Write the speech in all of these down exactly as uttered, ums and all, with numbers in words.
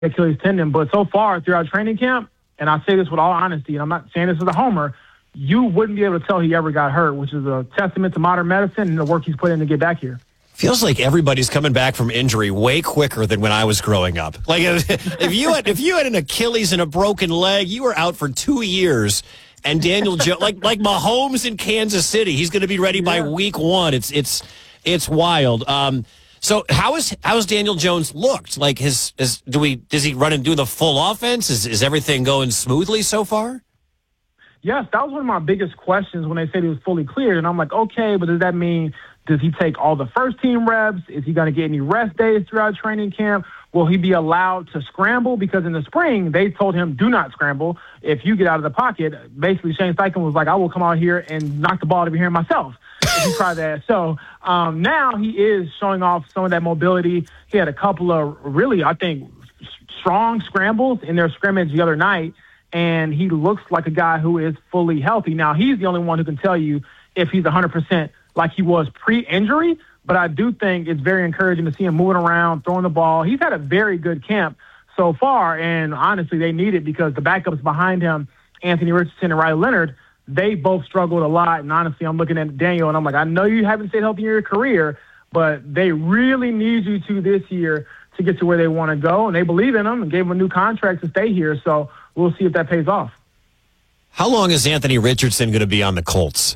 Achilles tendon. But so far throughout training camp, and I say this with all honesty, and I'm not saying this as a homer, you wouldn't be able to tell he ever got hurt, which is a testament to modern medicine and the work he's put in to get back here. Feels like everybody's coming back from injury way quicker than when I was growing up. Like if you had if you had an Achilles and a broken leg, you were out for two years. And Daniel Jones, like like Mahomes in Kansas City, he's going to be ready yeah. by week one. It's it's it's wild. Um, so how is how has Daniel Jones looked? Like his is do we does he run and do the full offense? Is is everything going smoothly so far? Yes, that was one of my biggest questions when they said he was fully cleared. And I'm like, okay, but does that mean, does he take all the first team reps? Is he going to get any rest days throughout training camp? Will he be allowed to scramble? Because in the spring, they told him, do not scramble. If you get out of the pocket, basically Shane Steichen was like, I will come out here and knock the ball over here myself if you try that. So um, now he is showing off some of that mobility. He had a couple of really, I think, strong scrambles in their scrimmage the other night. And he looks like a guy who is fully healthy. Now, he's the only one who can tell you if he's one hundred percent like he was pre-injury, but I do think it's very encouraging to see him moving around, throwing the ball. He's had a very good camp so far, and honestly, they need it because the backups behind him, Anthony Richardson and Riley Leonard, they both struggled a lot, and honestly, I'm looking at Daniel, and I'm like, I know you haven't stayed healthy in your career, but they really need you to this year to get to where they want to go, and they believe in him and gave him a new contract to stay here, so we'll see if that pays off. How long is Anthony Richardson going to be on the Colts?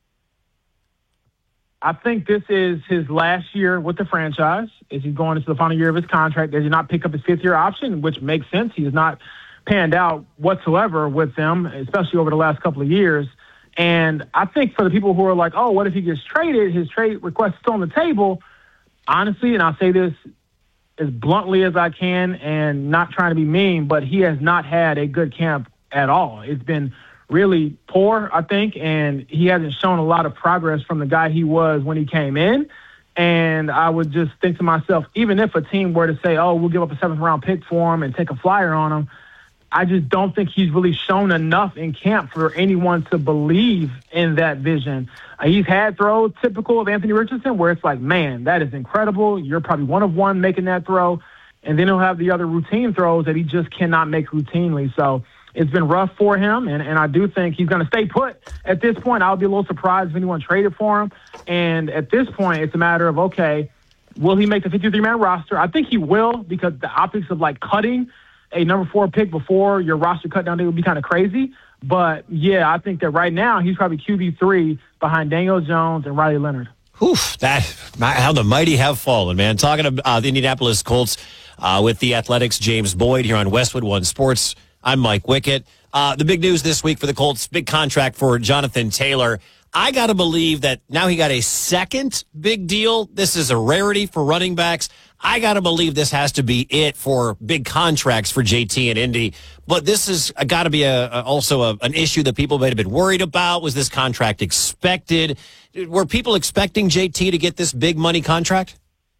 I think this is his last year with the franchise. Is he's going into the final year of his contract? They did not pick up his fifth-year option, which makes sense. He has not panned out whatsoever with them, especially over the last couple of years. And I think for the people who are like, oh, what if he gets traded? His trade request is still on the table. Honestly, and I'll say this as bluntly as I can and not trying to be mean, but he has not had a good camp at all. It's been really poor, I think, and he hasn't shown a lot of progress from the guy he was when he came in. And I would just think to myself, even if a team were to say, oh, we'll give up a seventh-round pick for him and take a flyer on him, I just don't think he's really shown enough in camp for anyone to believe in that vision. Uh, he's had throws typical of Anthony Richardson where it's like, man, that is incredible. You're probably one of one making that throw. And then he'll have the other routine throws that he just cannot make routinely. So it's been rough for him, and, and I do think he's going to stay put at this point. I'll be a little surprised if anyone traded for him. And at this point, it's a matter of, okay, will he make the fifty-three man roster? I think he will because the optics of, like, cutting a number four pick before your roster cut down, it would be kind of crazy. But, yeah, I think that right now he's probably Q B three behind Daniel Jones and Riley Leonard. Oof, that, how the mighty have fallen, man. Talking about uh, the Indianapolis Colts uh, with the Athletics' James Boyd here on Westwood One Sports. I'm Mike Wickett. Uh, the big news this week for the Colts, big contract for Jonathan Taylor. I got to believe that now he got a second big deal. This is a rarity for running backs. I got to believe this has to be it for big contracts for J T and Indy. But this has got to be a, a, also a, an issue that people might have been worried about. Was this contract expected? Were people expecting J T to get this big money contract?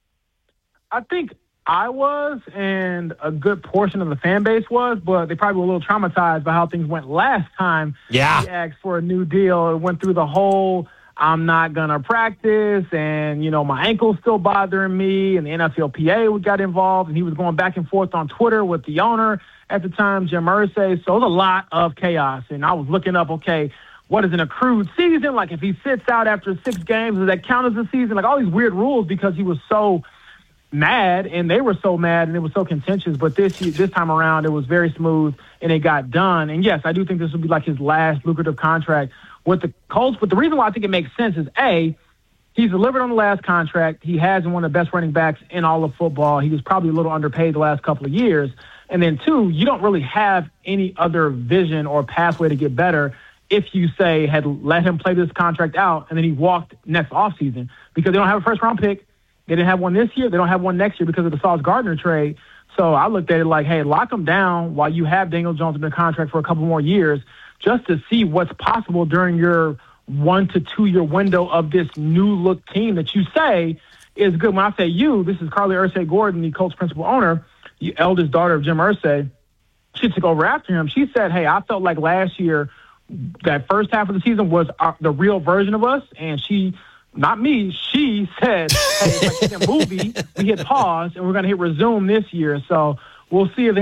I think I was, and a good portion of the fan base was, but they probably were a little traumatized by how things went last time. Yeah. He asked for a new deal. It went through the whole, I'm not going to practice, and, you know, my ankle's still bothering me, and the N F L P A got involved, and he was going back and forth on Twitter with the owner at the time, Jim Irsay. So it was a lot of chaos, and I was looking up, okay, what is an accrued season? Like, if he sits out after six games, does that count as a season? Like, all these weird rules because he was so mad, and they were so mad, and it was so contentious. But this this time around, it was very smooth, and it got done. And, yes, I do think this will be like his last lucrative contract with the Colts. But the reason why I think it makes sense is, A, he's delivered on the last contract. He has been one of the best running backs in all of football. He was probably a little underpaid the last couple of years. And then, two, you don't really have any other vision or pathway to get better if you, say, had let him play this contract out and then he walked next offseason because they don't have a first-round pick. They didn't have one this year. They don't have one next year because of the Sauce Gardner trade. So I looked at it like, hey, lock him down while you have Daniel Jones in the contract for a couple more years just to see what's possible during your one to two-year window of this new-look team that you say is good. When I say you, this is Carly Irsay Gordon, the Colts principal owner, the eldest daughter of Jim Irsay. She took over after him. She said, hey, I felt like last year that first half of the season was our, the real version of us, and she – not me, she said, hey, it's like a movie, we hit pause, and we're going to hit resume this year. So we'll see if they